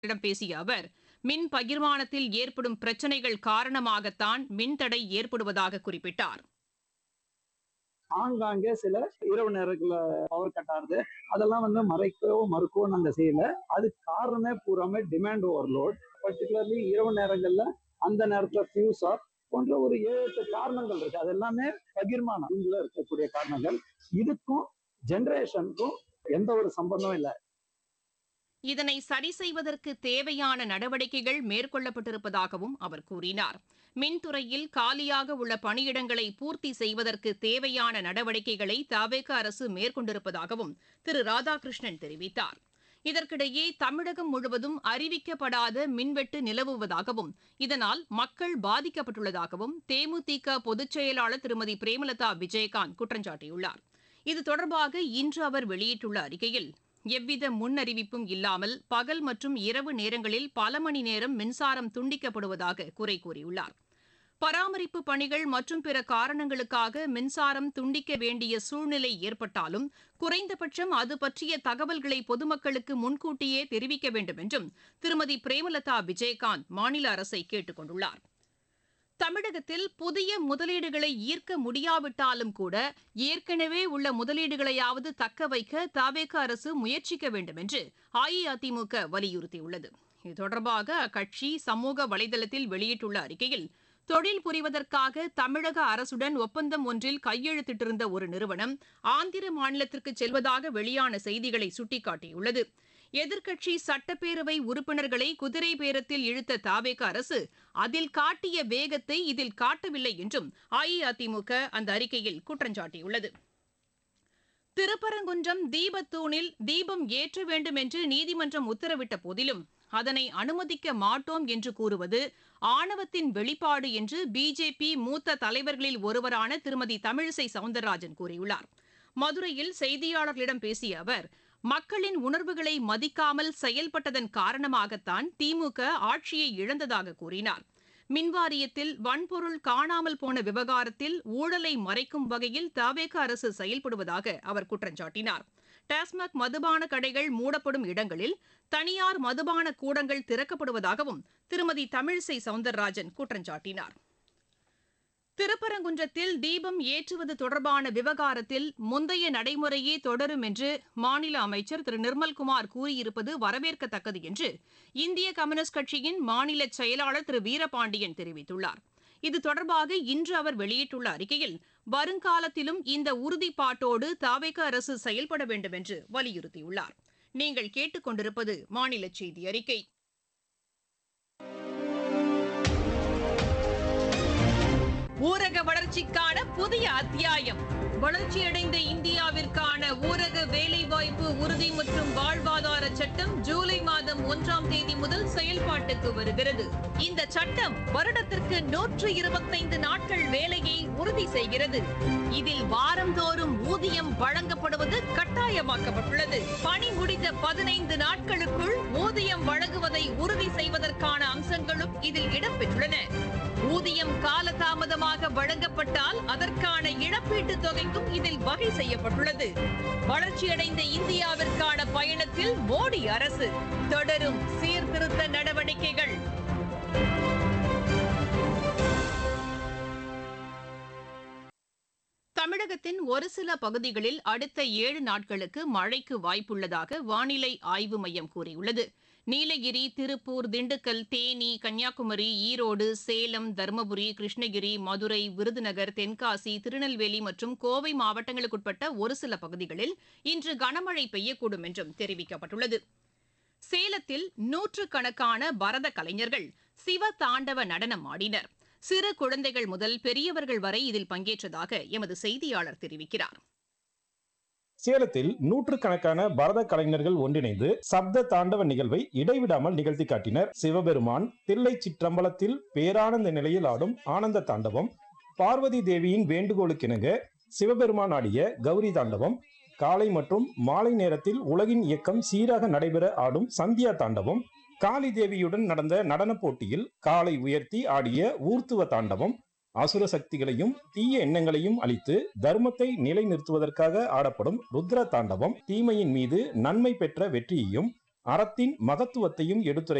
செய்தியாளர்களிடம் பேசிய அவர், மின் பகிர்மானத்தில் ஏற்படும் பிரச்சினைகள் காரணமாகத்தான் மின்தடை ஏற்படுவதாக குறிப்பிட்டார். ஆங்காங்கே சில இரவு நேரத்துல பவர் கட் ஆகுது. அதெல்லாம் மறைக்கவோ மறுக்கவோ நாங்க செய்யல. அதுக்கு காரணமே பூராமே டிமாண்ட் ஓவர்லோட். பர்டிகுலர்லி இரவு நேரங்கள்ல அந்த நேரத்துல ஃபியூஸ் ஆஃப் போன்ற ஒரு 7-8 காரணங்கள் இருக்கு. அது எல்லாமே பகிர்மானம் இருக்கக்கூடிய காரணங்கள். இதுக்கும் ஜெனரேஷனுக்கும் எந்த ஒரு சம்பந்தமும் இல்லை. இதனை சரி செய்வதற்கு தேவையான நடவடிக்கைகள் மேற்கொள்ளப்பட்டிருப்பதாகவும் அவர் கூறினார். மின்துறையில் காலியாக உள்ள பணியிடங்களை பூர்த்தி செய்வதற்கு தேவையான நடவடிக்கைகளை தவேக அரசு மேற்கொண்டிருப்பதாகவும் திரு ராதாகிருஷ்ணன் தெரிவித்தார். இதற்கிடையே தமிழகம் முழுவதும் அறிவிக்கப்படாத மின்வெட்டு நிலவுவதாகவும் இதனால் மக்கள் பாதிக்கப்பட்டுள்ளதாகவும் தேமுதிக பொதுச் செயலாளர் திருமதி பிரேமலதா விஜயகாந்த் குற்றம் சாட்டியுள்ளார். இது தொடர்பாக இன்று அவர் வெளியிட்டுள்ள அறிக்கையில், எவ்வித முன்னறிவிப்பும் இல்லாமல் பகல் மற்றும் இரவு நேரங்களில் பல மணி நேரம் மின்சாரம் துண்டிக்கப்படுவதாக குறை கூறியுள்ளார். பராமரிப்பு பணிகள் மற்றும் பிற காரணங்களுக்காக மின்சாரம் துண்டிக்க வேண்டிய சூழ்நிலை ஏற்பட்டாலும் குறைந்தபட்சம் அது பற்றிய தகவல்களை பொதுமக்களுக்கு முன்கூட்டியே தெரிவிக்க வேண்டும் என்றும் திருமதி பிரேமலதா விஜயகாந்த் மாநில அரசை கேட்டுக் கொண்டுள்ளார். தமிழகத்தில் புதிய முதலீடுகளை ஈர்க்க முடியாவிட்டாலும் கூட ஏற்கனவே உள்ள முதலீடுகளையாவது தக்க வைக்க தவேக அரசு முயற்சிக்க வேண்டும் என்று அஇஅதிமுக வலியுறுத்தியுள்ளது. இது தொடர்பாக அக்கட்சி சமூக வலைதளத்தில் வெளியிட்டுள்ள அறிக்கையில், தொழில் புரிவதற்காக தமிழக அரசுடன் ஒப்பந்தம் ஒன்றில் கையெழுத்திட்டிருந்த ஒரு நிறுவனம் ஆந்திர மாநிலத்திற்கு செல்வதாக வெளியான செய்திகளை சுட்டிக்காட்டியுள்ளது. எதிர்க்கட்சி சட்டப்பேரவை உறுப்பினர்களை குதிரை பேரத்தில் இழுத்த தவேக அரசு அதில் காட்டிய வேகத்தை இதில் காட்டவில்லை என்றும் அஇஅதிமுக அந்த அறிக்கையில் குற்றம் சாட்டியுள்ளது. திருப்பரங்குன்றம் தீபத்தூணில் தீபம் ஏற்ற வேண்டும் என்று நீதிமன்றம் உத்தரவிட்ட போதிலும் அதனை அனுமதிக்க மாட்டோம் என்று கூறுவது ஆணவத்தின் வெளிப்பாடு என்று பிஜேபி மூத்த தலைவர்களில் ஒருவரான திருமதி தமிழிசை சவுந்தரராஜன் கூறியுள்ளார். மதுரையில் செய்தியாளர்களிடம் பேசிய அவர், மக்களின் உணர்வுகளை மதிக்காமல் செயல்பட்டதன் காரணமாகத்தான் திமுக ஆட்சியை இழந்ததாக கூறினார். மின்வாரியத்தில் வன்பொருள் காணாமல் போன விவகாரத்தில் ஊழலை மறைக்கும் வகையில் தவேக அரசு செயல்படுவதாக அவர் குற்றம் சாட்டினார். டாஸ்மாக் மதுபான கடைகள் மூடப்படும் இடங்களில் தனியார் மதுபான கூடங்கள் திறக்கப்படுவதாகவும் திருமதி தமிழிசை சவுந்தரராஜன் குற்றம் சாட்டினார். திருப்பரங்குன்றத்தில் தீபம் ஏற்றுவது தொடர்பான விவகாரத்தில் முந்தைய நடைமுறையே தொடரும் என்று மாநில அமைச்சர் திரு நிர்மல்குமார் கூறியிருப்பது வரவேற்கத்தக்கது என்று இந்திய கம்யூனிஸ்ட் கட்சியின் மாநில செயலாளர் திரு வீரபாண்டியன் தெரிவித்துள்ளார். இது தொடர்பாக இன்று அவர் வெளியிட்டுள்ள அறிக்கையில், வருங்காலத்திலும் இந்த உறுதிப்பாட்டோடு தவேக அரசு செயல்பட வேண்டும் என்று வலியுறுத்தியுள்ளார். நீங்கள் கேட்டுக்கொண்டிருப்பது மாநில செய்தி அறிக்கை. ஊரக வளர்ச்சிக்கான புதிய அத்தியாயம். வளர்ச்சியடைந்த இந்தியாவிற்கான ஊரக வேலைவாய்ப்பு உறுதி மற்றும் வாழ்வாதார சட்டம் ஜூலை மாதம் 1ஆம் தேதி முதல் செயல்பாட்டுக்கு வருகிறது. இந்த சட்டம் வருடத்திற்கு 125 நாட்கள் வேலையை உறுதி செய்கிறது. இதில் வாரந்தோறும் ஊதியம் வழங்கப்படுவது கட்டாயமாக்கப்பட்டுள்ளது. பணி முடிந்த 15 நாட்களுக்குள் ஊதியம் வழங்குவதை உறுதி செய்வதற்கான அம்சங்களும் இதில் இடம்பெற்றுள்ளன. ஊதியம் காலதாமதமாக வழங்கப்பட்டால் அதற்கான இழப்பீட்டுத் தொகைக்கும் இதில் வகை செய்யப்பட்டுள்ளது. வளர்ச்சியடைந்த இந்தியாவிற்கான பயணத்தில் மோடி அரசு தொடரும் சீர்திருத்த நடவடிக்கைகள். தமிழகத்தின் ஒரு சில பகுதிகளில் அடுத்த 7 நாட்களுக்கு மழைக்கு வாய்ப்புள்ளதாக வானிலை ஆய்வு மையம் கூறியுள்ளது. நீலகிரி, திருப்பூர், திண்டுக்கல், தேனி, கன்னியாகுமரி, ஈரோடு, சேலம், தருமபுரி, கிருஷ்ணகிரி, மதுரை, விருதுநகர், தென்காசி, திருநெல்வேலி மற்றும் கோவை மாவட்டங்களுக்குட்பட்ட ஒரு சில பகுதிகளில் இன்று கனமழை பெய்யக்கூடும் என்றும் தெரிவிக்கப்பட்டுள்ளது. சேலத்தில் நூற்றுக்கணக்கான பரத கலைஞர்கள் சிவ தாண்டவ நடனம் ஆடினர். சிறு குழந்தைகள் முதல் பெரியவர்கள் வரை இதில் பங்கேற்றதாக எமது செய்தியாளர் தெரிவிக்கிறார். சேலத்தில் நூற்றுக்கணக்கான பரத கலைஞர்கள் ஒன்றிணைந்து சப்த தாண்டவ நிகழ்வை இடைவிடாமல் நிகழ்த்தி காட்டினர். சிவபெருமான் தில்லை சிற்றம்பலத்தில் பேரானந்த நிலையில் ஆடும் ஆனந்த தாண்டவம், பார்வதி தேவியின் வேண்டுகோளுக்கிணங்க சிவபெருமான் ஆடிய கௌரி தாண்டவம், காலை மற்றும் மாலை நேரத்தில் உலகின் இயக்கம் சீராக நடைபெற ஆடும் சந்தியா தாண்டவம், காளி தேவியுடன் நடந்த நடன போட்டியில் காலை உயர்த்தி ஆடிய ஊர்த்துவ தாண்டவம், அசுர சக்திகளையும் தீய எண்ணங்களையும் அழித்து தர்மத்தை நிலைநிறுத்துவதற்காக ஆடப்படும் ருத்ர தாண்டவம், தீமையின் மீது நன்மை பெற்ற வெற்றியையும் அறத்தின் மகத்துவத்தையும் எடுத்துரை